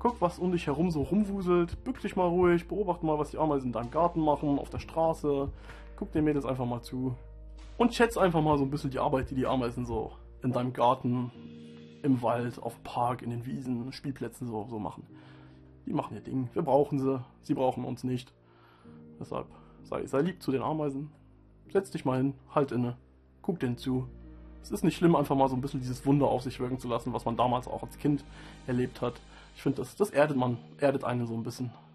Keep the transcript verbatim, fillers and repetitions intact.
Guck, was um dich herum so rumwuselt. Bück dich mal ruhig, beobachte mal, was die Ameisen in deinem Garten machen, auf der Straße. Guck den Mädels einfach mal zu. Und schätze einfach mal so ein bisschen die Arbeit, die die Ameisen so in deinem Garten, im Wald, auf dem Park, in den Wiesen, Spielplätzen so, so machen. Die machen ihr Ding. Wir brauchen sie. Sie brauchen uns nicht. Deshalb sei, sei lieb zu den Ameisen. Setz dich mal hin, halt inne. Guck denen zu. Es ist nicht schlimm, einfach mal so ein bisschen dieses Wunder auf sich wirken zu lassen, was man damals auch als Kind erlebt hat. Ich finde, das, das erdet man, erdet einen so ein bisschen.